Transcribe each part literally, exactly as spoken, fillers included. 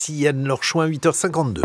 Yann Lorchouin, huit heures cinquante-deux.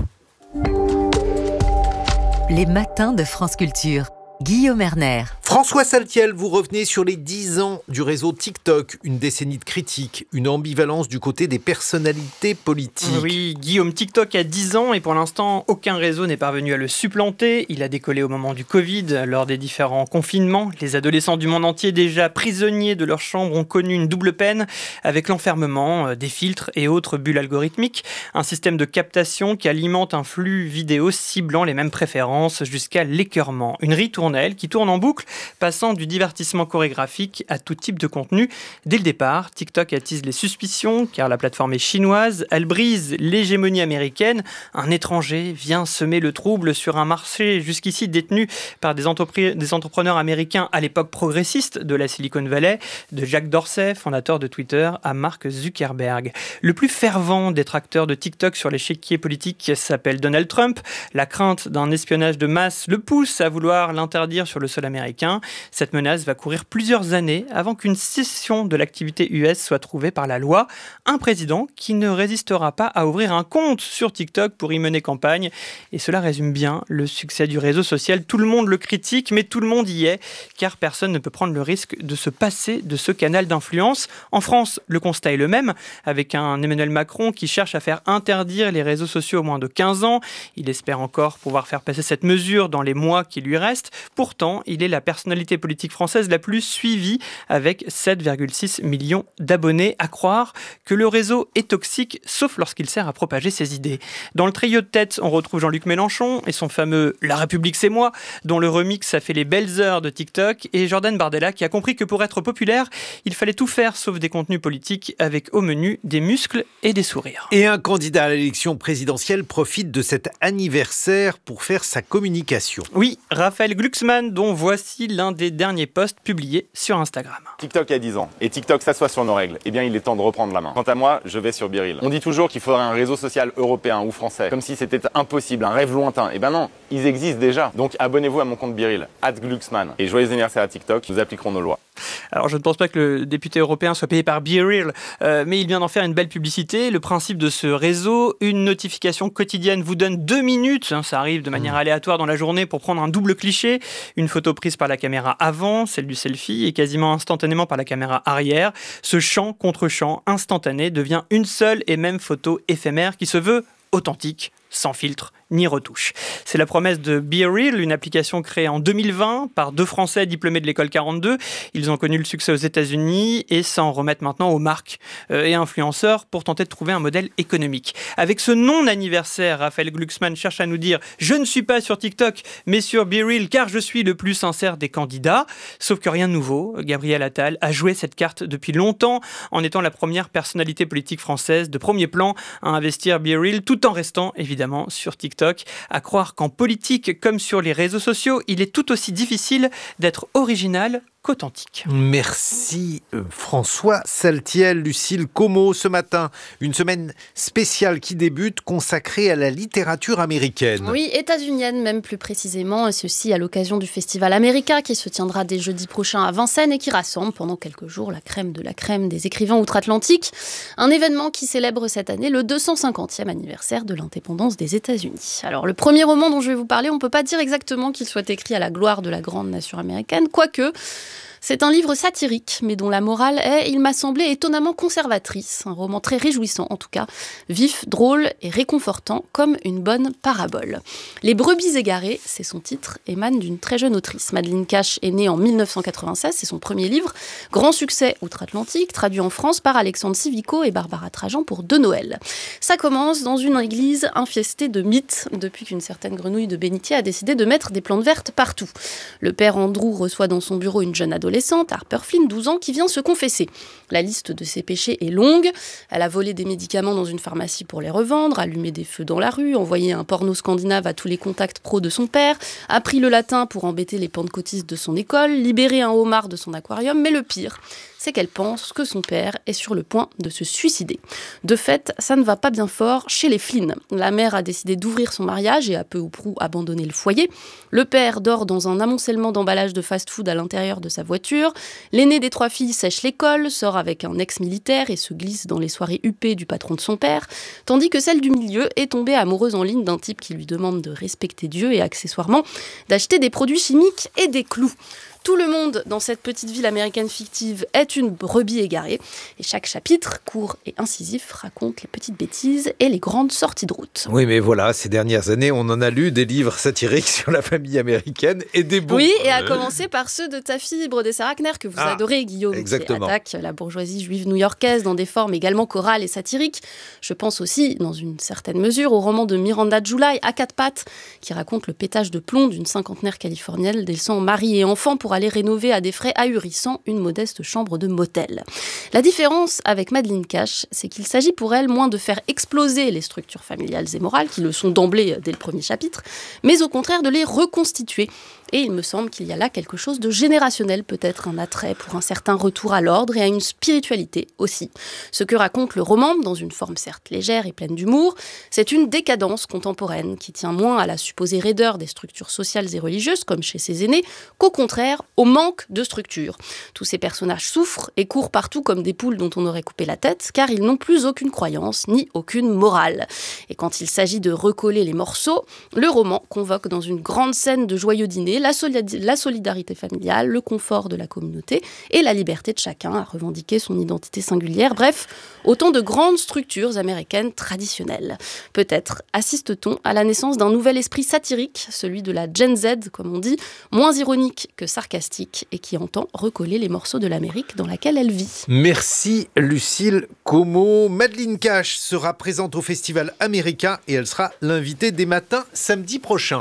Les matins de France Culture. Guillaume Erner. François Saltiel, vous revenez sur les dix ans du réseau TikTok, une décennie de critiques, une ambivalence du côté des personnalités politiques. Oui, Guillaume, TikTok a dix ans et pour l'instant, aucun réseau n'est parvenu à le supplanter. Il a décollé au moment du Covid, lors des différents confinements. Les adolescents du monde entier, déjà prisonniers de leur chambre, ont connu une double peine avec l'enfermement, des filtres et autres bulles algorithmiques. Un système de captation qui alimente un flux vidéo ciblant les mêmes préférences jusqu'à l'écœurement. Une ritournelle qui tourne en boucle, passant du divertissement chorégraphique à tout type de contenu. Dès le départ, TikTok attise les suspicions, car la plateforme est chinoise, elle brise l'hégémonie américaine. Un étranger vient semer le trouble sur un marché jusqu'ici détenu par des, entrepri- des entrepreneurs américains à l'époque progressiste de la Silicon Valley, de Jack Dorsey, fondateur de Twitter, à Mark Zuckerberg. Le plus fervent détracteur de TikTok sur l'échiquier politique s'appelle Donald Trump. La crainte d'un espionnage de masse le pousse à vouloir l'interdire sur le sol américain. Cette menace va courir plusieurs années avant qu'une cessation de l'activité U S soit trouvée par la loi. Un président qui ne résistera pas à ouvrir un compte sur TikTok pour y mener campagne. Et cela résume bien le succès du réseau social. Tout le monde le critique, mais tout le monde y est, car personne ne peut prendre le risque de se passer de ce canal d'influence. En France, le constat est le même, avec un Emmanuel Macron qui cherche à faire interdire les réseaux sociaux aux moins de quinze ans. Il espère encore pouvoir faire passer cette mesure dans les mois qui lui restent. Pourtant, il est la personnalité politique française la plus suivie avec sept virgule six millions d'abonnés. À croire que le réseau est toxique, sauf lorsqu'il sert à propager ses idées. Dans le trio de tête, on retrouve Jean-Luc Mélenchon et son fameux « La République c'est moi », dont le remix a fait les belles heures de TikTok, et Jordan Bardella qui a compris que pour être populaire, il fallait tout faire sauf des contenus politiques, avec au menu des muscles et des sourires. Et un candidat à l'élection présidentielle profite de cet anniversaire pour faire sa communication. Oui, Raphaël Glucksmann, dont voici l'un des derniers posts publiés sur Instagram. TikTok a dix ans, et TikTok s'assoit sur nos règles. Eh bien, il est temps de reprendre la main. Quant à moi, je vais sur BeReal. On dit toujours qu'il faudrait un réseau social européen ou français, comme si c'était impossible, un rêve lointain. Eh ben non, ils existent déjà. Donc abonnez-vous à mon compte BeReal, arobase Glucksmann. Et joyeux anniversaire à TikTok, nous appliquerons nos lois. Alors je ne pense pas que le député européen soit payé par BeReal, euh, mais il vient d'en faire une belle publicité. Le principe de ce réseau, une notification quotidienne vous donne deux minutes, hein, ça arrive de manière mmh. aléatoire dans la journée, pour prendre un double cliché. Une photo prise par la caméra avant, celle du selfie, et quasiment instantanément par la caméra arrière. Ce champ contre champ instantané devient une seule et même photo éphémère qui se veut authentique, sans filtre ni retouche. C'est la promesse de BeReal, une application créée en deux mille vingt par deux Français diplômés de l'école quarante-deux. Ils ont connu le succès aux États-Unis et s'en remettent maintenant aux marques et influenceurs pour tenter de trouver un modèle économique. Avec ce non-anniversaire, Raphaël Glucksmann cherche à nous dire « Je ne suis pas sur TikTok, mais sur BeReal, car je suis le plus sincère des candidats ». Sauf que rien de nouveau. Gabriel Attal a joué cette carte depuis longtemps en étant la première personnalité politique française de premier plan à investir BeReal, tout en restant évidemment sur TikTok. À croire qu'en politique comme sur les réseaux sociaux, il est tout aussi difficile d'être original qu'authentique. Merci François Saltiel. Lucille Como, ce matin, une semaine spéciale qui débute, consacrée à la littérature américaine. Oui, états-unienne même plus précisément, et ceci à l'occasion du Festival America qui se tiendra dès jeudi prochain à Vincennes et qui rassemble pendant quelques jours la crème de la crème des écrivains outre-Atlantique. Un événement qui célèbre cette année le deux cent cinquantième anniversaire de l'indépendance des États-Unis. Alors le premier roman dont je vais vous parler, on ne peut pas dire exactement qu'il soit écrit à la gloire de la grande nation américaine, quoique c'est un livre satirique, mais dont la morale est, il m'a semblé, étonnamment conservatrice. Un roman très réjouissant, en tout cas. Vif, drôle et réconfortant, comme une bonne parabole. Les brebis égarées, c'est son titre, émane d'une très jeune autrice. Madeleine Cash est née en dix-neuf cent quatre-vingt-seize, c'est son premier livre. Grand succès outre-Atlantique, traduit en France par Alexandre Sivico et Barbara Trajan pour De Noël. Ça commence dans une église infestée de mythes, depuis qu'une certaine grenouille de bénitier a décidé de mettre des plantes vertes partout. Le père Andrew reçoit dans son bureau une jeune adolescente, Harper Flynn, douze ans, qui vient se confesser. La liste de ses péchés est longue. Elle a volé des médicaments dans une pharmacie pour les revendre, allumé des feux dans la rue, envoyé un porno scandinave à tous les contacts pros de son père, appris le latin pour embêter les pentecôtistes de son école, libéré un homard de son aquarium. Mais le pire, c'est qu'elle pense que son père est sur le point de se suicider. De fait, ça ne va pas bien fort chez les Flynn. La mère a décidé d'ouvrir son mariage et a peu ou prou abandonné le foyer. Le père dort dans un amoncellement d'emballages de fast-food à l'intérieur de sa voiture. L'aînée des trois filles sèche l'école, sort avec un ex-militaire et se glisse dans les soirées huppées du patron de son père, tandis que celle du milieu est tombée amoureuse en ligne d'un type qui lui demande de respecter Dieu et accessoirement d'acheter des produits chimiques et des clous. Tout le monde dans cette petite ville américaine fictive est une brebis égarée. Et chaque chapitre, court et incisif, raconte les petites bêtises et les grandes sorties de route. Oui, mais voilà, ces dernières années, on en a lu des livres satiriques sur la famille américaine et des bons. Oui, et à commencer par ceux de ta fille Brodessa Rackner, que vous ah, adorez, Guillaume, exactement. Qui attaque la bourgeoisie juive new-yorkaise dans des formes également chorales et satiriques. Je pense aussi, dans une certaine mesure, au roman de Miranda July, À quatre pattes, qui raconte le pétage de plomb d'une cinquantenaire californienne laissant mari et enfant pour aller rénover à des frais ahurissants une modeste chambre de motel. La différence avec Madeleine Cash, c'est qu'il s'agit pour elle moins de faire exploser les structures familiales et morales, qui le sont d'emblée dès le premier chapitre, mais au contraire de les reconstituer. Et il me semble qu'il y a là quelque chose de générationnel, peut-être un attrait pour un certain retour à l'ordre et à une spiritualité aussi. Ce que raconte le roman, dans une forme certes légère et pleine d'humour, c'est une décadence contemporaine qui tient moins à la supposée raideur des structures sociales et religieuses, comme chez ses aînés, qu'au contraire au manque de structure. Tous ces personnages souffrent et courent partout comme des poules dont on aurait coupé la tête, car ils n'ont plus aucune croyance ni aucune morale. Et quand il s'agit de recoller les morceaux, le roman convoque dans une grande scène de joyeux dîner La, solid- la solidarité familiale, le confort de la communauté et la liberté de chacun à revendiquer son identité singulière. Bref, autant de grandes structures américaines traditionnelles. Peut-être assiste-t-on à la naissance d'un nouvel esprit satirique, celui de la Gen Z, comme on dit, moins ironique que sarcastique et qui entend recoller les morceaux de l'Amérique dans laquelle elle vit. Merci Lucille Como. Madeleine Cash sera présente au Festival Américain et elle sera l'invitée des matins samedi prochain.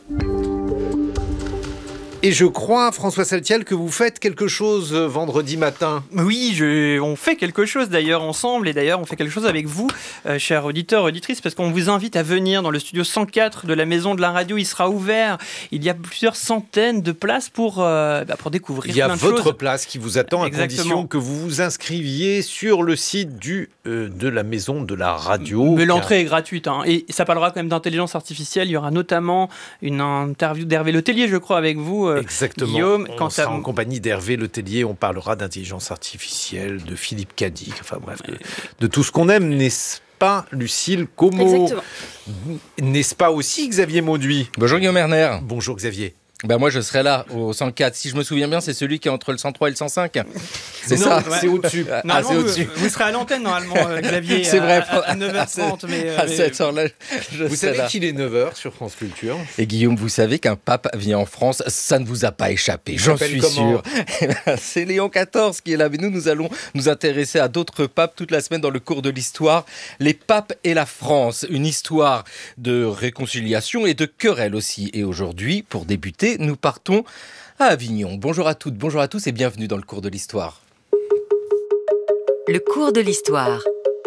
Et je crois, François Saltiel, que vous faites quelque chose vendredi matin. Oui, je, on fait quelque chose d'ailleurs ensemble, et d'ailleurs on fait quelque chose avec vous, euh, chers auditeurs, auditrices, parce qu'on vous invite à venir dans le studio cent quatre de la Maison de la Radio. Il sera ouvert. Il y a plusieurs centaines de places pour, euh, bah, pour découvrir plein de choses. Il y a votre place qui vous attend. Exactement. À condition que vous vous inscriviez sur le site du, euh, de la Maison de la Radio. Mais l'entrée car... est gratuite, hein, et ça parlera quand même d'intelligence artificielle. Il y aura notamment une interview d'Hervé Letellier, je crois, avec vous. Exactement. Guillaume, on quand sera ça... en compagnie d'Hervé Letellier, on parlera d'intelligence artificielle, de Philippe Cadic, enfin bref, de, de tout ce qu'on aime, n'est-ce pas, Lucille Como? Exactement. N'est-ce pas aussi Xavier Mauduit? Bonjour Guillaume Erner. Bonjour Xavier. Ben moi je serai là au cent quatre. Si je me souviens bien, c'est celui qui est entre le cent trois et le cent cinq. C'est non, ça ouais. C'est au-dessus. Ah, c'est vous, au-dessus. Vous serez à l'antenne normalement, euh, Xavier. C'est à, vrai. À, à neuf heures trente. Mais, à mais... cette heure-là, je Vous savez là. qu'il est neuf heures sur France Culture. Et Guillaume, vous savez qu'un pape vient en France, ça ne vous a pas échappé, j'en suis sûr. C'est Léon quatorze qui est là. Mais nous, nous allons nous intéresser à d'autres papes toute la semaine dans le cours de l'histoire. Les papes et la France, une histoire de réconciliation et de querelle aussi. Et aujourd'hui, pour débuter, nous partons à Avignon. Bonjour à toutes, bonjour à tous et bienvenue dans le cours de l'histoire. Le cours de l'histoire.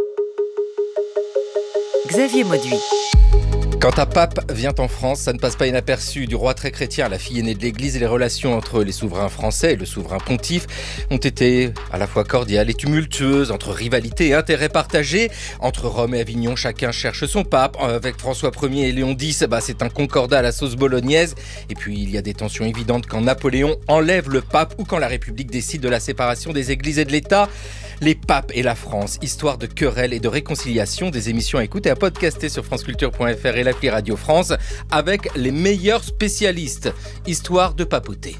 Xavier Mauduit. Quand un pape vient en France, ça ne passe pas inaperçu. Du roi très chrétien à la fille aînée de l'Église, et les relations entre les souverains français et le souverain pontife ont été à la fois cordiales et tumultueuses, entre rivalité et intérêts partagés. Entre Rome et Avignon, chacun cherche son pape. Avec François Ier et Léon X, bah, c'est un concordat à la sauce bolognaise. Et puis il y a des tensions évidentes quand Napoléon enlève le pape ou quand la République décide de la séparation des églises et de l'État. Les papes et la France, histoire de querelle et de réconciliation, des émissions à écouter et à podcaster sur franceculture point f r et l'appli Radio France avec les meilleurs spécialistes, histoire de papoter.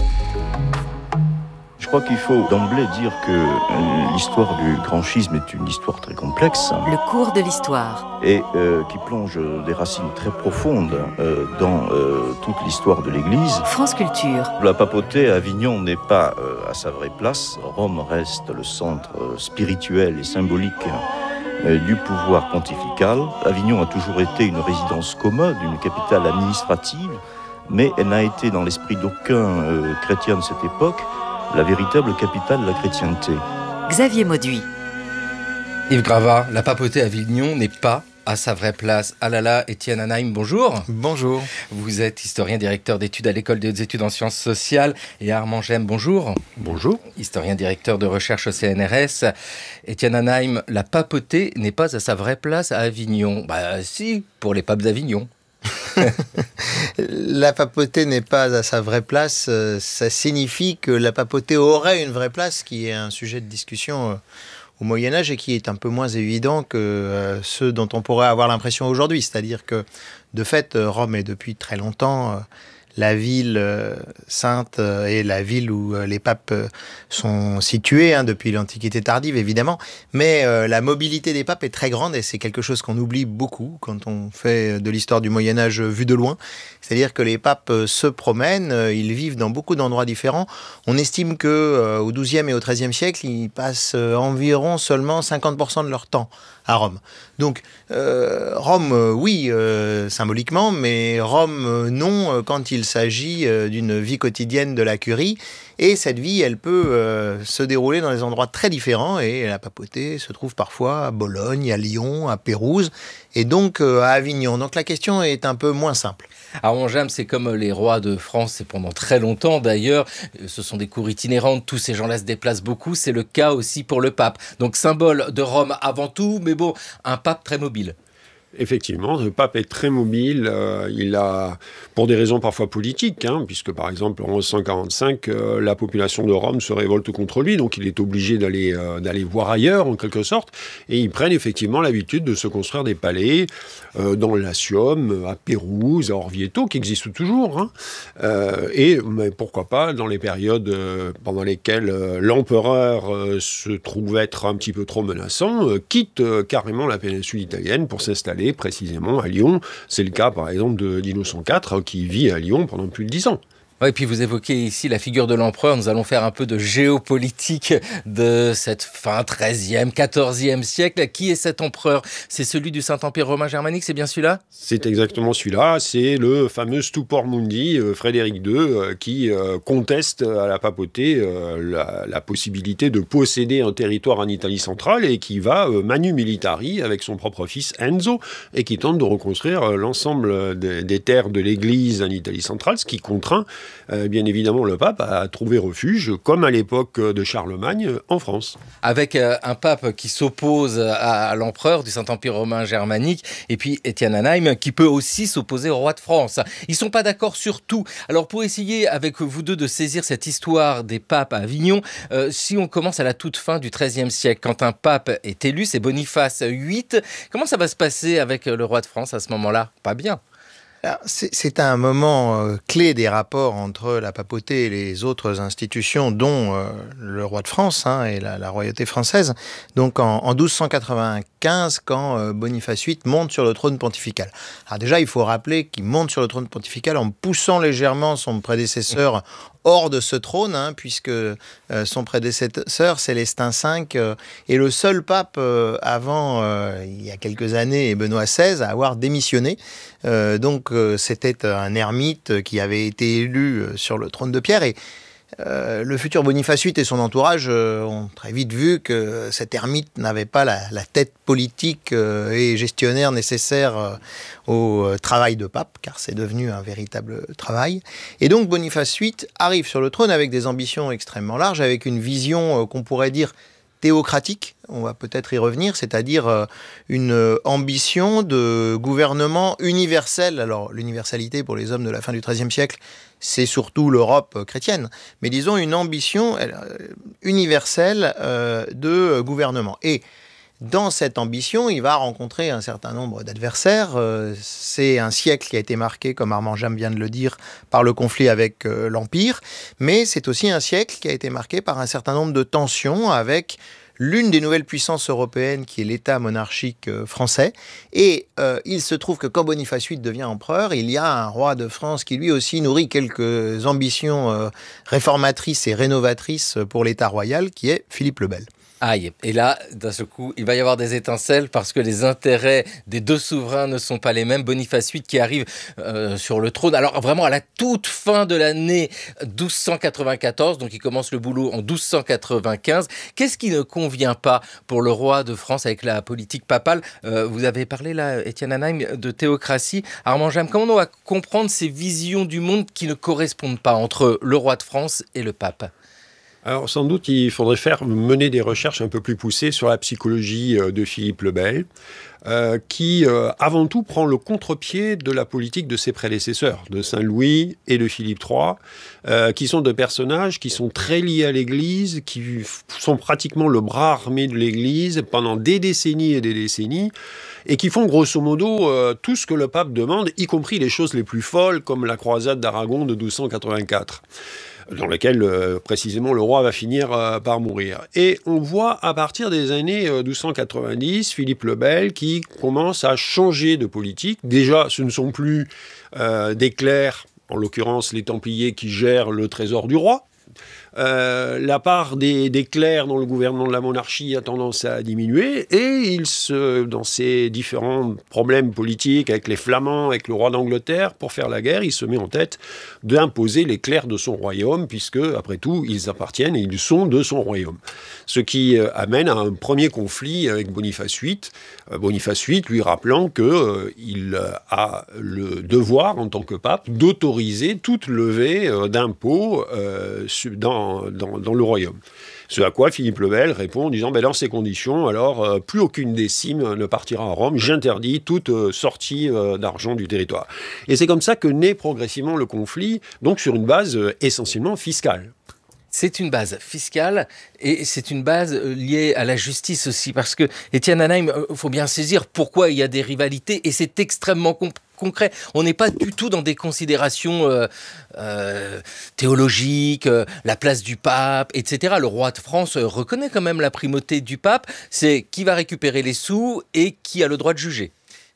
Je crois qu'il faut d'emblée dire que l'histoire du grand schisme est une histoire très complexe. Le cours de l'histoire. Et euh, qui plonge des racines très profondes euh, dans euh, toute l'histoire de l'Église. France Culture. La papauté à Avignon n'est pas euh, à sa vraie place. Rome reste le centre euh, spirituel et symbolique euh, du pouvoir pontifical. Avignon a toujours été une résidence commode, une capitale administrative, mais elle n'a été dans l'esprit d'aucun euh, chrétien de cette époque la véritable capitale de la chrétienté. Xavier Mauduit. Yves Gravard, la papauté à Avignon n'est pas à sa vraie place. Ah là là, Étienne Anaïm, bonjour. Bonjour. Vous êtes historien, directeur d'études à l'École des études en sciences sociales. Et Armand Gemme, bonjour. Bonjour. Historien, directeur de recherche au C N R S. Étienne Anaïm, la papauté n'est pas à sa vraie place à Avignon. Bah si, pour les papes d'Avignon. La papauté n'est pas à sa vraie place, euh, ça signifie que la papauté aurait une vraie place, qui est un sujet de discussion euh, au Moyen-Âge et qui est un peu moins évident que euh, ceux dont on pourrait avoir l'impression aujourd'hui. C'est-à-dire que, de fait, Rome est depuis très longtemps euh, la ville euh, sainte euh, et la ville où euh, les papes euh, sont situés, hein, depuis l'Antiquité tardive, évidemment. Mais euh, la mobilité des papes est très grande et c'est quelque chose qu'on oublie beaucoup quand on fait de l'histoire du Moyen-Âge vu de loin. C'est-à-dire que les papes euh, se promènent, euh, ils vivent dans beaucoup d'endroits différents. On estime qu'au euh, douzième et au treizième siècle, ils passent euh, environ seulement cinquante pour cent de leur temps à Rome. Donc, euh, Rome, euh, oui, euh, symboliquement, mais Rome, euh, non, euh, quand il s'agit euh, d'une vie quotidienne de la curie. Et cette vie, elle peut euh, se dérouler dans des endroits très différents. Et la papauté se trouve parfois à Bologne, à Lyon, à Pérouse, et donc euh, à Avignon. Donc la question est un peu moins simple. Armand Gemme, c'est comme les rois de France, et pendant très longtemps d'ailleurs, ce sont des cours itinérantes, tous ces gens-là se déplacent beaucoup, c'est le cas aussi pour le pape. Donc symbole de Rome avant tout, mais bon, un pape très mobile. Effectivement, le pape est très mobile. Euh, il a, pour des raisons parfois politiques, hein, puisque par exemple en onze cent quarante-cinq, euh, la population de Rome se révolte contre lui, donc il est obligé d'aller euh, d'aller voir ailleurs en quelque sorte. Et ils prennent effectivement l'habitude de se construire des palais euh, dans le Latium, à Pérouse, à Orvieto, qui existent toujours. Hein. Euh, et mais pourquoi pas dans les périodes euh, pendant lesquelles euh, l'empereur euh, se trouve être un petit peu trop menaçant, euh, quitte euh, carrément la péninsule italienne pour s'installer précisément à Lyon. C'est le cas, par exemple, de d'Innocent quatre, qui vit à Lyon pendant plus de dix ans. Ouais, et puis vous évoquez ici la figure de l'empereur. Nous allons faire un peu de géopolitique de cette fin treizième, quatorzième siècle. Qui est cet empereur ? C'est celui du Saint-Empire romain germanique, c'est bien celui-là ? C'est exactement celui-là. C'est le fameux Stupor Mundi, euh, Frédéric deux, euh, qui euh, conteste à la papauté euh, la, la possibilité de posséder un territoire en Italie centrale et qui va euh, manu militari avec son propre fils Enzo et qui tente de reconstruire euh, l'ensemble des, des terres de l'Église en Italie centrale, ce qui contraint Euh, bien évidemment le pape a trouvé refuge, comme à l'époque de Charlemagne, en France. Avec euh, un pape qui s'oppose à, à l'empereur du Saint-Empire romain germanique, et puis Étienne Anaïm, qui peut aussi s'opposer au roi de France. Ils ne sont pas d'accord sur tout. Alors pour essayer avec vous deux de saisir cette histoire des papes à Avignon, euh, si on commence à la toute fin du treizième siècle, quand un pape est élu, c'est Boniface huit, comment ça va se passer avec le roi de France à ce moment-là ? Pas bien. Alors, c'est, c'est un moment euh, clé des rapports entre la papauté et les autres institutions, dont euh, le roi de France, hein, et la, la royauté française. Donc en, en douze cent quatre-vingt-quinze, quand euh, Boniface huit monte sur le trône pontifical. Alors déjà, il faut rappeler qu'il monte sur le trône pontifical en poussant légèrement son prédécesseur hors de ce trône, hein, puisque euh, son prédécesseur, Célestin cinq, euh, est le seul pape euh, avant, euh, il y a quelques années, Benoît seize, à avoir démissionné. Euh, donc euh, c'était un ermite qui avait été élu euh, sur le trône de pierre, et Euh, le futur Boniface huit et son entourage euh, ont très vite vu que cet ermite n'avait pas la, la tête politique euh, et gestionnaire nécessaire euh, au euh, travail de pape, car c'est devenu un véritable travail. Et donc Boniface huit arrive sur le trône avec des ambitions extrêmement larges, avec une vision euh, qu'on pourrait dire théocratique, on va peut-être y revenir, c'est-à-dire euh, une ambition de gouvernement universel. Alors l'universalité pour les hommes de la fin du treizième siècle, c'est surtout l'Europe chrétienne, mais disons une ambition euh, universelle euh, de gouvernement. Et dans cette ambition, il va rencontrer un certain nombre d'adversaires. Euh, c'est un siècle qui a été marqué, comme Armand Gemme vient de le dire, par le conflit avec euh, l'Empire, mais c'est aussi un siècle qui a été marqué par un certain nombre de tensions avec l'une des nouvelles puissances européennes qui est l'État monarchique euh, français. Et euh, il se trouve que quand Boniface huit devient empereur, il y a un roi de France qui lui aussi nourrit quelques ambitions euh, réformatrices et rénovatrices pour l'État royal, qui est Philippe le Bel. Aïe, et là, d'un seul coup, il va y avoir des étincelles parce que les intérêts des deux souverains ne sont pas les mêmes. Boniface huit qui arrive euh, sur le trône, alors vraiment à la toute fin de l'année douze cent quatre-vingt-quatorze, donc il commence le boulot en douze cent quatre-vingt-quinze. Qu'est-ce qui ne convient pas pour le roi de France avec la politique papale ? euh, Vous avez parlé là, Étienne Anheim, de théocratie. Armand Jam, comment on va comprendre ces visions du monde qui ne correspondent pas entre le roi de France et le pape ? Alors sans doute il faudrait faire mener des recherches un peu plus poussées sur la psychologie de Philippe le Bel, euh, qui euh, avant tout prend le contre-pied de la politique de ses prédécesseurs, de Saint-Louis et de Philippe trois, euh, qui sont deux personnages qui sont très liés à l'Église, qui sont pratiquement le bras armé de l'Église pendant des décennies et des décennies, et qui font grosso modo euh, tout ce que le pape demande, y compris les choses les plus folles, comme la croisade d'Aragon de douze cent quatre-vingt-quatre. Dans lequel, euh, précisément, le roi va finir euh, par mourir. Et on voit, à partir des années euh, douze cent quatre-vingt-dix, Philippe le Bel qui commence à changer de politique. Déjà, ce ne sont plus euh, des clercs, en l'occurrence les Templiers, qui gèrent le trésor du roi. Euh, la part des, des clercs dans le gouvernement de la monarchie a tendance à diminuer et il se, dans ces différents problèmes politiques avec les Flamands, avec le roi d'Angleterre, pour faire la guerre, il se met en tête d'imposer les clercs de son royaume puisque, après tout, ils appartiennent et ils sont de son royaume. Ce qui euh, amène à un premier conflit avec Boniface huit. Euh, Boniface huit lui rappelant qu'il euh, a le devoir, en tant que pape, d'autoriser toute levée euh, d'impôts euh, dans Dans, dans le royaume. Ce à quoi Philippe le Bel répond en disant ben, « Dans ces conditions, alors euh, plus aucune décime ne partira à Rome, j'interdis toute euh, sortie euh, d'argent du territoire. » Et c'est comme ça que naît progressivement le conflit, donc sur une base euh, essentiellement fiscale. C'est une base fiscale et c'est une base liée à la justice aussi, parce que, Étienne Anheim, il faut bien saisir pourquoi il y a des rivalités et c'est extrêmement compliqué. Concret. On n'est pas du tout dans des considérations euh, euh, théologiques, euh, la place du pape, et cetera. Le roi de France euh, reconnaît quand même la primauté du pape. C'est qui va récupérer les sous et qui a le droit de juger.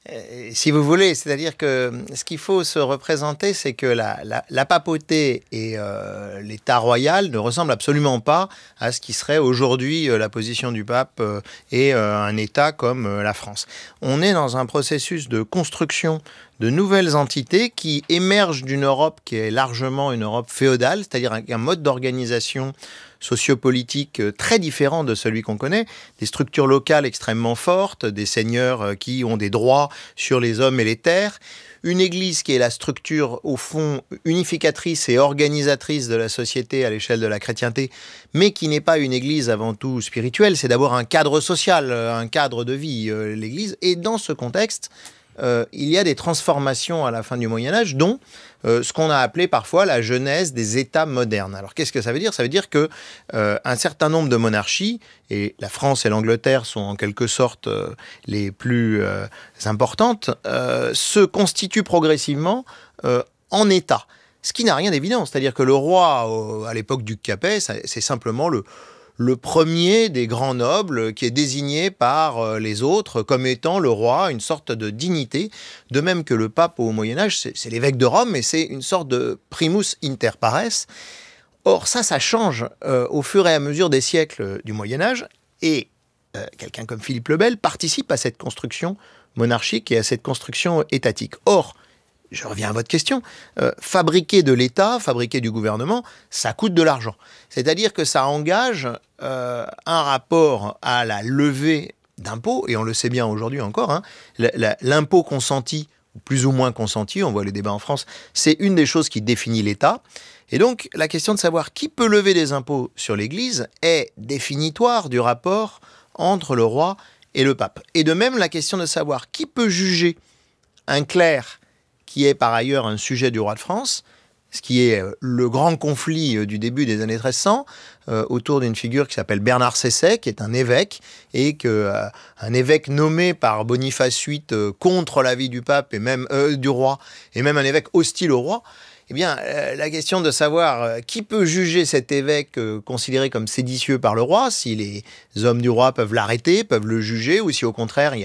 Si vous voulez, c'est-à-dire que ce qu'il faut se représenter, c'est que la, la, la papauté et euh, l'État royal ne ressemblent absolument pas à ce qui serait aujourd'hui euh, la position du pape euh, et euh, un État comme euh, la France. On est dans un processus de construction de nouvelles entités qui émergent d'une Europe qui est largement une Europe féodale, c'est-à-dire un, un mode d'organisation sociopolitique très différent de celui qu'on connaît, des structures locales extrêmement fortes, des seigneurs qui ont des droits sur les hommes et les terres, une église qui est la structure, au fond, unificatrice et organisatrice de la société à l'échelle de la chrétienté, mais qui n'est pas une église avant tout spirituelle, c'est d'abord un cadre social, un cadre de vie, l'église. Et dans ce contexte, euh, il y a des transformations à la fin du Moyen-Âge, dont euh, ce qu'on a appelé parfois la genèse des États modernes. Alors qu'est-ce que ça veut dire ? Ça veut dire que euh, un certain nombre de monarchies, et la France et l'Angleterre sont en quelque sorte euh, les plus euh, importantes, euh, se constituent progressivement euh, en États. Ce qui n'a rien d'évident, c'est-à-dire que le roi, euh, à l'époque du Capet, c'est simplement le... le premier des grands nobles qui est désigné par les autres comme étant le roi, une sorte de dignité, de même que le pape au Moyen-Âge, c'est, c'est l'évêque de Rome, et c'est une sorte de primus inter pares. Or, ça, ça change euh, au fur et à mesure des siècles du Moyen-Âge, et euh, quelqu'un comme Philippe le Bel participe à cette construction monarchique et à cette construction étatique. Or, je reviens à votre question, euh, fabriquer de l'État, fabriquer du gouvernement, ça coûte de l'argent. C'est-à-dire que ça engage euh, un rapport à la levée d'impôts, et on le sait bien aujourd'hui encore, hein, l'impôt consenti, ou plus ou moins consenti, on voit les débats en France, c'est une des choses qui définit l'État. Et donc, la question de savoir qui peut lever des impôts sur l'Église est définitoire du rapport entre le roi et le pape. Et de même, la question de savoir qui peut juger un clerc qui est par ailleurs un sujet du roi de France, ce qui est le grand conflit du début des années treize cents, euh, autour d'une figure qui s'appelle Bernard Cesset, qui est un évêque, et que, euh, un évêque nommé par Boniface huit euh, contre l'avis du pape et même euh, du roi, et même un évêque hostile au roi. Eh bien, euh, la question de savoir euh, qui peut juger cet évêque euh, considéré comme séditieux par le roi, si les hommes du roi peuvent l'arrêter, peuvent le juger, ou si au contraire il y a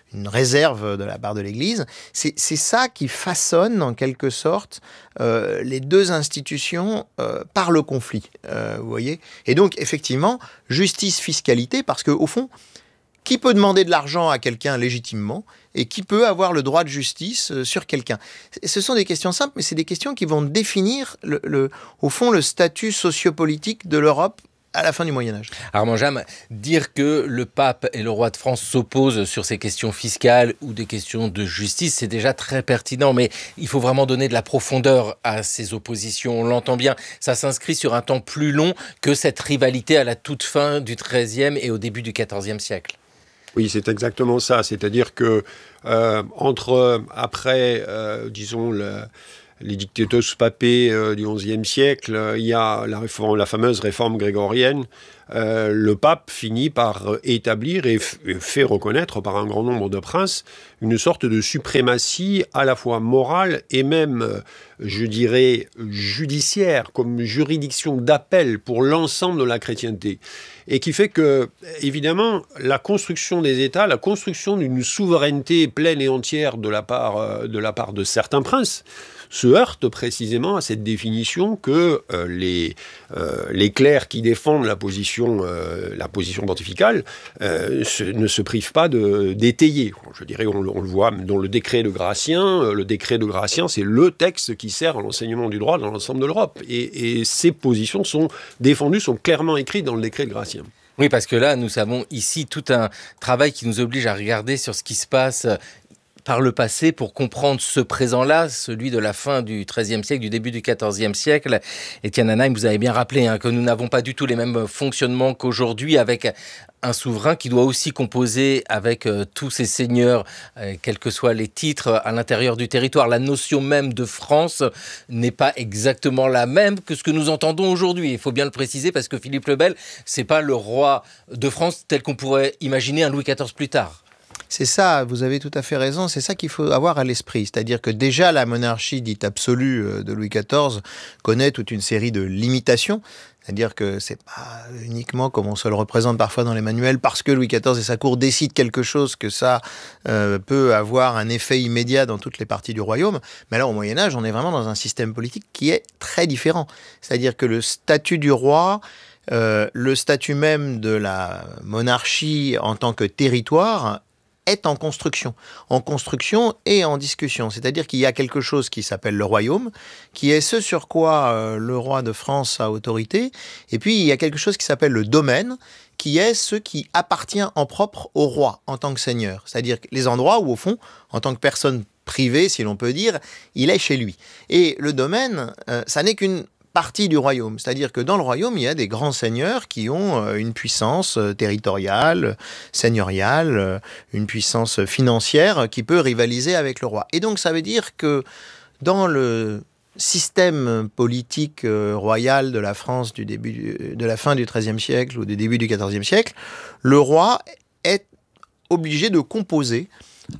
une réserve de la part de l'Église. C'est, c'est ça qui façonne, en quelque sorte, euh, les deux institutions euh, par le conflit, euh, vous voyez. Et donc, effectivement, justice, fiscalité, parce qu'au fond, qui peut demander de l'argent à quelqu'un légitimement et qui peut avoir le droit de justice euh, sur quelqu'un? Ce sont des questions simples, mais c'est des questions qui vont définir, le, le, au fond, le statut sociopolitique de l'Europe à la fin du Moyen-Âge. Armand Jamme, dire que le pape et le roi de France s'opposent sur ces questions fiscales ou des questions de justice, c'est déjà très pertinent, mais il faut vraiment donner de la profondeur à ces oppositions. On l'entend bien, ça s'inscrit sur un temps plus long que cette rivalité à la toute fin du treizième et au début du quatorzième siècle. Oui, c'est exactement ça. C'est-à-dire que euh, entre, après, euh, disons, le... les dictatus papés euh, du onzième siècle, euh, il y a la, réforme, la fameuse réforme grégorienne. Euh, le pape finit par euh, établir et f- fait reconnaître par un grand nombre de princes une sorte de suprématie à la fois morale et même, euh, je dirais, judiciaire, comme juridiction d'appel pour l'ensemble de la chrétienté. Et qui fait que, évidemment, la construction des États, la construction d'une souveraineté pleine et entière de la part, euh, de la part de certains princes, se heurte précisément à cette définition que euh, les, euh, les clercs qui défendent la position, euh, la position pontificale euh, se, ne se privent pas de, d'étayer. Je dirais, on, on le voit dans le décret de Gratien. Euh, le décret de Gratien, c'est le texte qui sert à l'enseignement du droit dans l'ensemble de l'Europe. Et, et ces positions sont défendues, sont clairement écrites dans le décret de Gratien. Oui, parce que là, nous avons ici tout un travail qui nous oblige à regarder sur ce qui se passe par le passé pour comprendre ce présent-là, celui de la fin du treizième siècle, du début du quatorzième siècle. Étienne Anaïm, vous avez bien rappelé hein, que nous n'avons pas du tout les mêmes fonctionnements qu'aujourd'hui, avec un souverain qui doit aussi composer avec euh, tous ses seigneurs, euh, quels que soient les titres, à l'intérieur du territoire. La notion même de France n'est pas exactement la même que ce que nous entendons aujourd'hui. Il faut bien le préciser parce que Philippe le Bel, c'est pas le roi de France tel qu'on pourrait imaginer un Louis quatorze plus tard. C'est ça, vous avez tout à fait raison, c'est ça qu'il faut avoir à l'esprit. C'est-à-dire que déjà la monarchie dite absolue de Louis quatorze connaît toute une série de limitations. C'est-à-dire que c'est pas uniquement comme on se le représente parfois dans les manuels, parce que Louis quatorze et sa cour décident quelque chose, que ça euh, peut avoir un effet immédiat dans toutes les parties du royaume. Mais là, au Moyen-Âge, on est vraiment dans un système politique qui est très différent. C'est-à-dire que le statut du roi, euh, le statut même de la monarchie en tant que territoire, est en construction, en construction et en discussion. C'est-à-dire qu'il y a quelque chose qui s'appelle le royaume, qui est ce sur quoi euh, le roi de France a autorité, et puis il y a quelque chose qui s'appelle le domaine, qui est ce qui appartient en propre au roi, en tant que seigneur. C'est-à-dire les endroits où, au fond, en tant que personne privée, si l'on peut dire, il est chez lui. Et le domaine, euh, ça n'est qu'une partie du royaume. C'est-à-dire que dans le royaume, il y a des grands seigneurs qui ont une puissance territoriale, seigneuriale, une puissance financière qui peut rivaliser avec le roi. Et donc, ça veut dire que dans le système politique royal de la France du début, de la fin du treizième siècle ou du début du quatorzième siècle, le roi est obligé de composer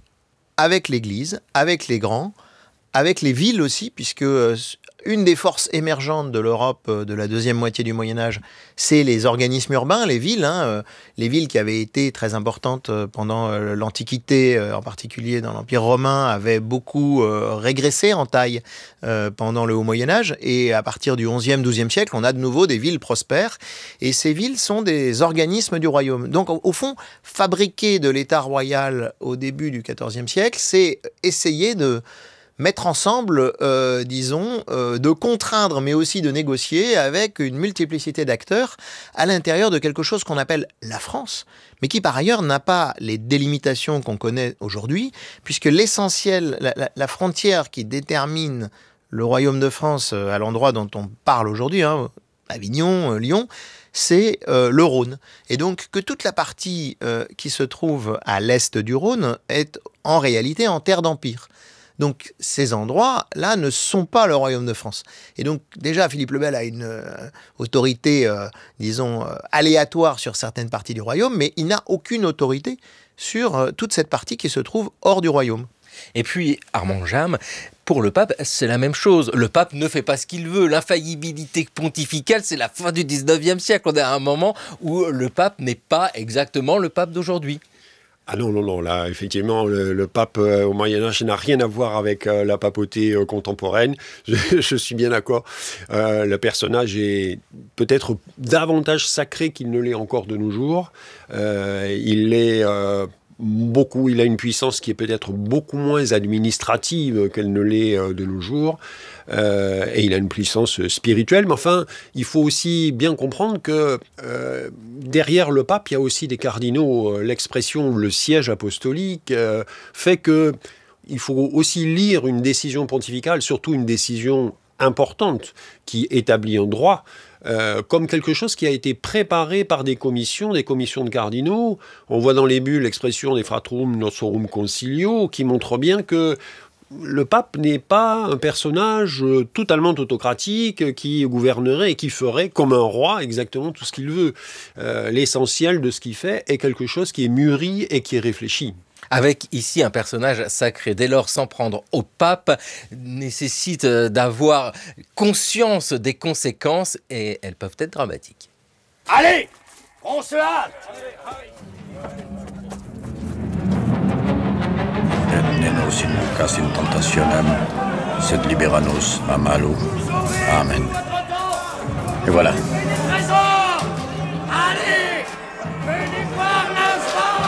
avec l'Église, avec les grands, avec les villes aussi, puisque une des forces émergentes de l'Europe de la deuxième moitié du Moyen-Âge, c'est les organismes urbains, les villes, hein, les villes qui avaient été très importantes pendant l'Antiquité, en particulier dans l'Empire romain, avaient beaucoup régressé en taille pendant le Haut Moyen-Âge, et à partir du onzième, douzième siècle, on a de nouveau des villes prospères, et ces villes sont des organismes du royaume. Donc, au fond, fabriquer de l'État royal au début du quatorzième siècle, c'est essayer de mettre ensemble, euh, disons, euh, de contraindre, mais aussi de négocier avec une multiplicité d'acteurs à l'intérieur de quelque chose qu'on appelle la France, mais qui par ailleurs n'a pas les délimitations qu'on connaît aujourd'hui, puisque l'essentiel, la, la, la frontière qui détermine le royaume de France à l'endroit dont on parle aujourd'hui, hein, Avignon, euh, Lyon, c'est euh, le Rhône. Et donc que toute la partie euh, qui se trouve à l'est du Rhône est en réalité en terre d'empire. Donc, ces endroits-là ne sont pas le royaume de France. Et donc, déjà, Philippe le Bel a une euh, autorité, euh, disons, euh, aléatoire sur certaines parties du royaume, mais il n'a aucune autorité sur euh, toute cette partie qui se trouve hors du royaume. Et puis, Armand Jamme, pour le pape, c'est la même chose. Le pape ne fait pas ce qu'il veut. L'infaillibilité pontificale, c'est la fin du dix-neuvième siècle. On est à un moment où le pape n'est pas exactement le pape d'aujourd'hui. Ah non, non, non, là, effectivement, le, le pape euh, au Moyen-Âge n'a rien à voir avec euh, la papauté euh, contemporaine. Je, je suis bien d'accord. Euh, le personnage est peut-être davantage sacré qu'il ne l'est encore de nos jours. Euh, il est... Euh, Beaucoup, il a une puissance qui est peut-être beaucoup moins administrative qu'elle ne l'est euh, de nos jours, euh, et il a une puissance spirituelle. Mais enfin, il faut aussi bien comprendre que euh, derrière le pape, il y a aussi des cardinaux. L'expression le siège apostolique euh, fait que il faut aussi lire une décision pontificale, surtout une décision importante qui établit un droit. Euh, comme quelque chose qui a été préparé par des commissions, des commissions de cardinaux. On voit dans les bulles l'expression des fratrum nosorum concilio, qui montre bien que le pape n'est pas un personnage totalement autocratique qui gouvernerait et qui ferait comme un roi exactement tout ce qu'il veut. Euh, l'essentiel de ce qu'il fait est quelque chose qui est mûri et qui est réfléchi. Avec ici un personnage sacré. Dès lors, s'en prendre au pape nécessite d'avoir conscience des conséquences et elles peuvent être dramatiques. Allez, on se hâte. Et nenos in lucas in tentationem, sed libera nos a malo. Amen. Et voilà. Allez, venez voir l'enfant.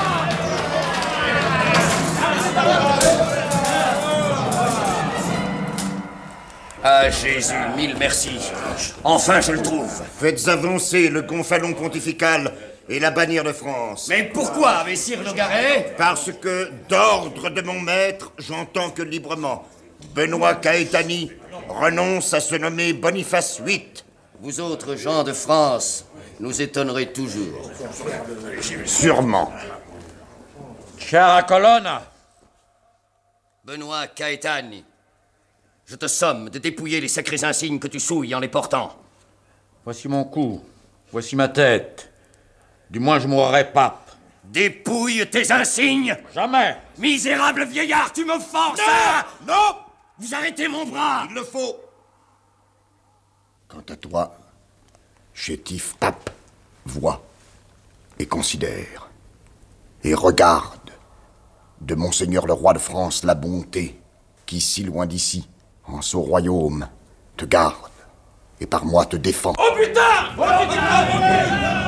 Ah Jésus, mille merci. Enfin, je le trouve. Faites avancer le gonfalon pontifical et la bannière de France. Mais pourquoi, messire Nogaret? Parce que, d'ordre de mon maître, j'entends que librement, Benoît Caetani renonce à se nommer Boniface huit. Vous autres gens de France nous étonnerez toujours. Sûrement. Chère colonna. Benoît Caetani, je te somme de dépouiller les sacrés insignes que tu souilles en les portant. Voici mon cou, voici ma tête. Du moins je mourrai pape. Dépouille tes insignes! Jamais! Misérable vieillard, tu me forces! Non! Non! Vous arrêtez mon bras! Il le faut. Quant à toi, chétif pape, vois et considère et regarde de Monseigneur le roi de France la bonté qui, si loin d'ici, en ce royaume, te garde et par moi te défend. Oh putain! Oh putain!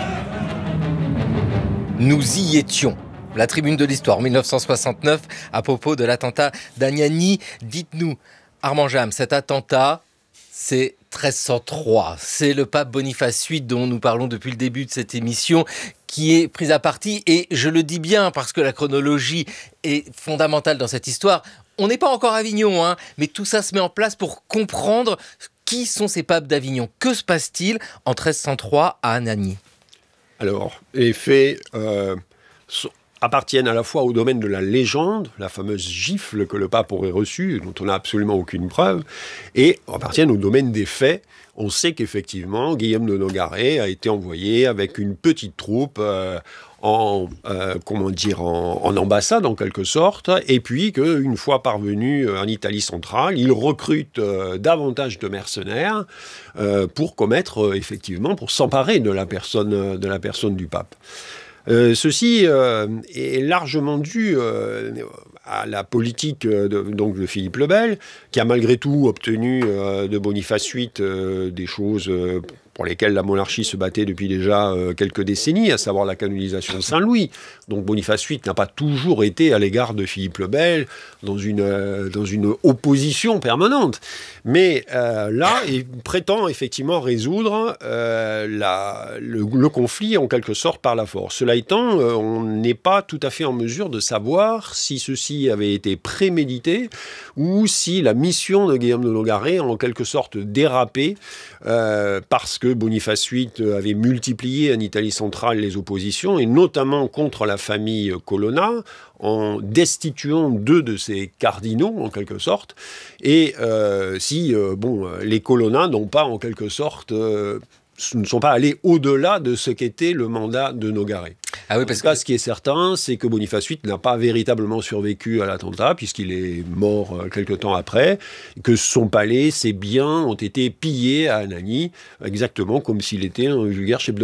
Nous y étions. La tribune de l'histoire, mille neuf cent soixante-neuf, à propos de l'attentat d'Anagni. Dites-nous, Armand Jam, cet attentat, c'est treize cent trois. C'est le pape Boniface huit dont nous parlons depuis le début de cette émission qui est pris à partie. Et je le dis bien parce que la chronologie est fondamentale dans cette histoire. On n'est pas encore à Avignon, hein, mais tout ça se met en place pour comprendre qui sont ces papes d'Avignon. Que se passe-t-il en treize cent trois à Anagni ? Alors, les faits euh, sont, appartiennent à la fois au domaine de la légende, la fameuse gifle que le pape aurait reçue, dont on n'a absolument aucune preuve, et appartiennent au domaine des faits. On sait qu'effectivement, Guillaume de Nogaret a été envoyé avec une petite troupe euh, en, euh, comment dire, en, en ambassade, en quelque sorte, et puis qu'une fois parvenu en Italie centrale, il recrute euh, davantage de mercenaires euh, pour commettre, euh, effectivement, pour s'emparer de la personne, de la personne du pape. Euh, ceci euh, est largement dû euh, à la politique euh, de, donc de Philippe le Bel, qui a malgré tout obtenu euh, de Boniface huit euh, des choses euh, pour lesquelles la monarchie se battait depuis déjà euh, quelques décennies, à savoir la canonisation de Saint-Louis. Donc Boniface huit n'a pas toujours été à l'égard de Philippe le Bel dans une, euh, dans une opposition permanente. Mais euh, là, il prétend effectivement résoudre euh, la, le, le conflit en quelque sorte par la force. Cela étant, euh, on n'est pas tout à fait en mesure de savoir si ceci avait été prémédité ou si la mission de Guillaume de Nogaret a en quelque sorte dérapé euh, parce que Boniface huit avait multiplié en Italie centrale les oppositions, et notamment contre la famille Colonna, en destituant deux de ses cardinaux, en quelque sorte, et euh, si euh, bon, les Colonna n'ont pas, en quelque sorte, euh, ne sont pas allés au-delà de ce qu'était le mandat de Nogaret. Ah oui, parce en tout cas, que... ce qui est certain, c'est que Boniface huit n'a pas véritablement survécu à l'attentat, puisqu'il est mort euh, quelque temps après, que son palais, ses biens ont été pillés à Anagni, exactement comme s'il était un vulgaire chef de bande.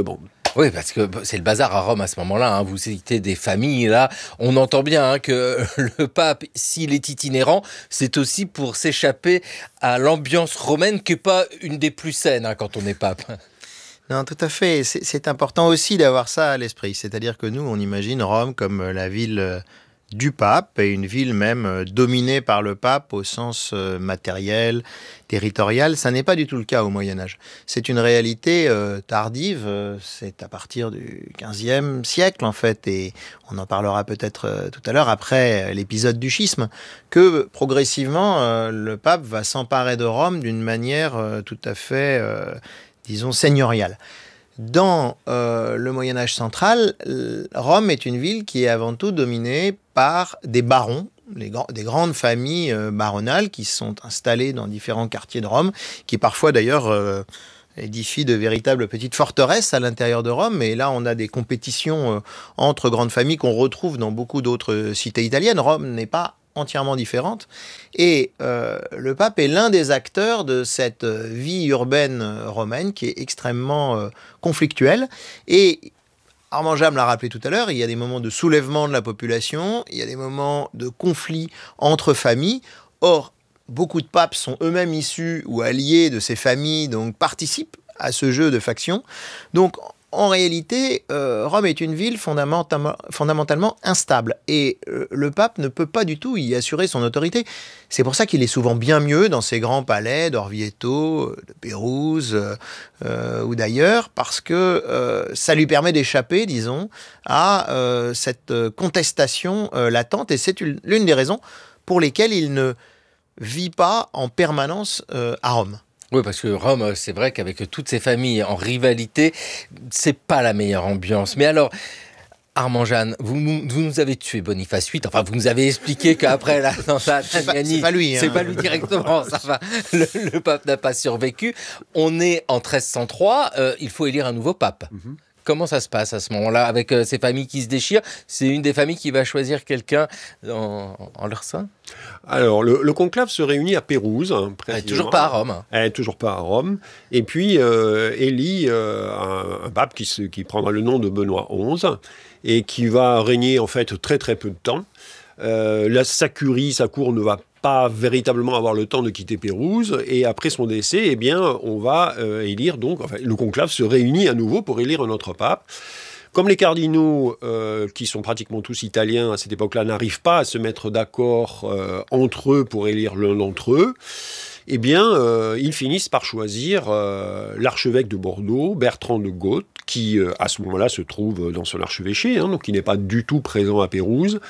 Oui, parce que c'est le bazar à Rome à ce moment-là. Hein. Vous citez des familles, là. On entend bien hein, que le pape, s'il est itinérant, c'est aussi pour s'échapper à l'ambiance romaine, qui n'est pas une des plus saines hein, quand on est pape. Non, tout à fait. C'est, c'est important aussi d'avoir ça à l'esprit. C'est-à-dire que nous, on imagine Rome comme la ville du pape, et une ville même dominée par le pape au sens matériel, territorial. Ça n'est pas du tout le cas au Moyen-Âge. C'est une réalité euh, tardive, euh, c'est à partir du quinzième siècle en fait, et on en parlera peut-être euh, tout à l'heure après l'épisode du schisme, que progressivement euh, le pape va s'emparer de Rome d'une manière euh, tout à fait, euh, disons, seigneuriale. Dans euh, le Moyen-Âge central, Rome est une ville qui est avant tout dominée par des barons, les grands, des grandes familles euh, baronales qui sont installées dans différents quartiers de Rome, qui parfois d'ailleurs euh, édifient de véritables petites forteresses à l'intérieur de Rome. Et là, on a des compétitions euh, entre grandes familles qu'on retrouve dans beaucoup d'autres cités italiennes. Rome n'est pas entièrement différente. Et euh, le pape est l'un des acteurs de cette vie urbaine romaine qui est extrêmement euh, conflictuelle. Et Armand Jam l'a rappelé tout à l'heure, il y a des moments de soulèvement de la population, il y a des moments de conflit entre familles. Or, beaucoup de papes sont eux-mêmes issus ou alliés de ces familles, donc participent à ce jeu de factions. Donc, en réalité, euh, Rome est une ville fondamentalement, fondamentalement instable. Et euh, le pape ne peut pas du tout y assurer son autorité. C'est pour ça qu'il est souvent bien mieux dans ses grands palais d'Orvieto, de Pérouse euh, ou d'ailleurs, parce que euh, ça lui permet d'échapper, disons, à euh, cette contestation euh, latente. Et c'est une, l'une des raisons pour lesquelles il ne vit pas en permanence euh, à Rome. Oui, parce que Rome, c'est vrai qu'avec toutes ces familles en rivalité, c'est pas la meilleure ambiance. Mais alors, Armand Jeanne, vous, vous nous avez tué Boniface huit. Enfin, vous nous avez expliqué qu'après l'attentat c'est, pas, c'est pas lui. Hein. C'est pas lui directement. Ça va. Le, le pape n'a pas survécu. On est en treize cent trois. Euh, il faut élire un nouveau pape. Mm-hmm. Comment ça se passe à ce moment-là, avec euh, ces familles qui se déchirent? C'est une des familles qui va choisir quelqu'un en, en leur sein? Alors, le, le conclave se réunit à Pérouse. Hein, Elle est toujours pas à Rome. Hein. Elle est toujours pas à Rome. Et puis, euh, élit euh, un, un pape qui, se, qui prendra le nom de Benoît onze et qui va régner en fait très très peu de temps. Euh, la, sa curie, sa cour ne va pas véritablement avoir le temps de quitter Pérouse, et après son décès, eh bien, on va euh, élire donc, enfin, le conclave se réunit à nouveau pour élire un autre pape. Comme les cardinaux, euh, qui sont pratiquement tous italiens à cette époque-là, n'arrivent pas à se mettre d'accord euh, entre eux pour élire l'un d'entre eux, eh bien, euh, ils finissent par choisir euh, l'archevêque de Bordeaux, Bertrand de Got, qui, euh, à ce moment-là, se trouve dans son archevêché, hein, donc il n'est pas du tout présent à Pérouse,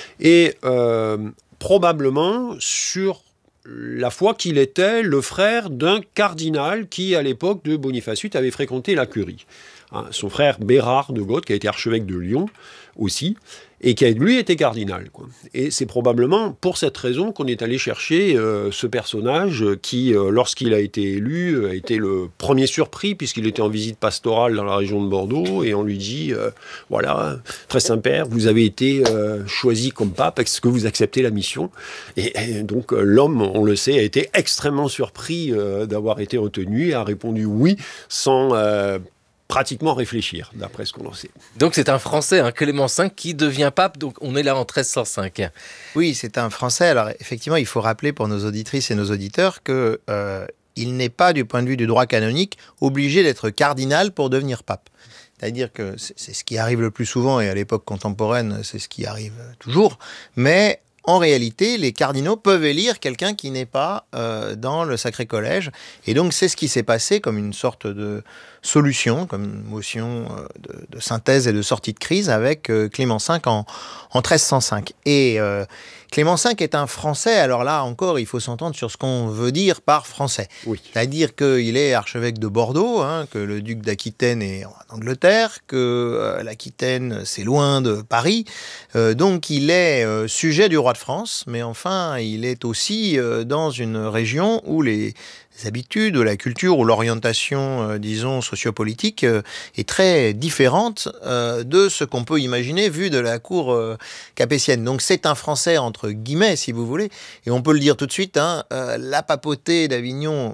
et euh, probablement sur la foi qu'il était le frère d'un cardinal qui, à l'époque de Boniface huit, avait fréquenté la curie. Hein, son frère Bérard de Got, qui a été archevêque de Lyon aussi, et qui, lui, était cardinal, quoi. Et c'est probablement pour cette raison qu'on est allé chercher euh, ce personnage qui, euh, lorsqu'il a été élu, a été le premier surpris, puisqu'il était en visite pastorale dans la région de Bordeaux, et on lui dit, euh, voilà, très Saint-Père, vous avez été euh, choisi comme pape, est-ce que vous acceptez la mission? Et, et donc euh, l'homme, on le sait, a été extrêmement surpris euh, d'avoir été retenu, et a répondu oui, sans... Euh, pratiquement réfléchir, d'après ce qu'on en sait. Donc c'est un Français, hein, Clément cinq, qui devient pape, donc on est là en treize cent cinq. Oui, c'est un Français. Alors effectivement, il faut rappeler pour nos auditrices et nos auditeurs que euh, il n'est pas, du point de vue du droit canonique, obligé d'être cardinal pour devenir pape. C'est-à-dire que c'est, c'est ce qui arrive le plus souvent, et à l'époque contemporaine, c'est ce qui arrive toujours, mais... En réalité, les cardinaux peuvent élire quelqu'un qui n'est pas euh, dans le Sacré Collège. Et donc, c'est ce qui s'est passé comme une sorte de solution, comme une motion euh, de, de synthèse et de sortie de crise avec euh, Clément cinq en, en treize cent cinq. Et euh, Clément cinq est un Français. Alors là, encore, il faut s'entendre sur ce qu'on veut dire par Français. Oui. C'est-à-dire qu'il est archevêque de Bordeaux, hein, que le duc d'Aquitaine est en Angleterre, que euh, l'Aquitaine, c'est loin de Paris. Euh, donc, il est euh, sujet du roi de France, mais enfin, il est aussi euh, dans une région où les habitudes, ou la culture, ou l'orientation, euh, disons, sociopolitique euh, est très différente euh, de ce qu'on peut imaginer vu de la cour euh, capétienne. Donc c'est un Français, entre guillemets, si vous voulez, et on peut le dire tout de suite, hein, euh, la papauté d'Avignon,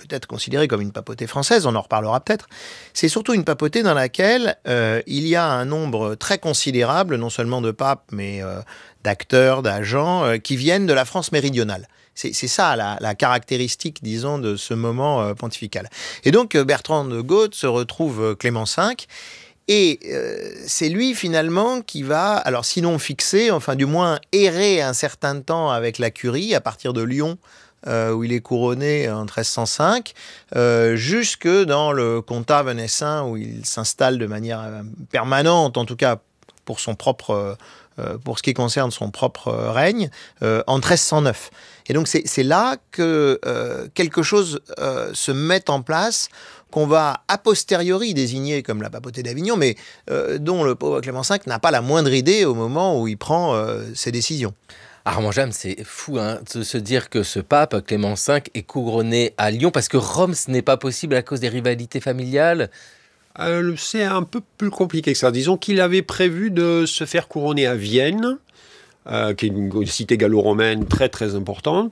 peut-être considérée comme une papauté française, on en reparlera peut-être. C'est surtout une papauté dans laquelle euh, il y a un nombre très considérable, non seulement de papes, mais euh, d'acteurs, d'agents, euh, qui viennent de la France méridionale. C'est, c'est ça la, la caractéristique, disons, de ce moment euh, pontifical. Et donc, Bertrand de Gontaut se retrouve euh, Clément cinq, et euh, c'est lui, finalement, qui va, alors sinon fixer, enfin du moins errer un certain temps avec la curie, à partir de Lyon, euh, où il est couronné en treize cent cinq, euh, jusque dans le comtat venessin, où il s'installe de manière euh, permanente, en tout cas pour son propre... Euh, pour ce qui concerne son propre euh, règne, euh, en treize cent neuf. Et donc c'est, c'est là que euh, quelque chose euh, se met en place qu'on va a posteriori désigner comme la papauté d'Avignon, mais euh, dont le pauvre Clément cinq n'a pas la moindre idée au moment où il prend euh, ses décisions. Armand James, c'est fou hein, de se dire que ce pape, Clément cinq, est couronné à Lyon, parce que Rome, ce n'est pas possible à cause des rivalités familiales. Euh, c'est un peu plus compliqué que ça. Disons qu'il avait prévu de se faire couronner à Vienne, euh, qui est une, une cité gallo-romaine très très importante.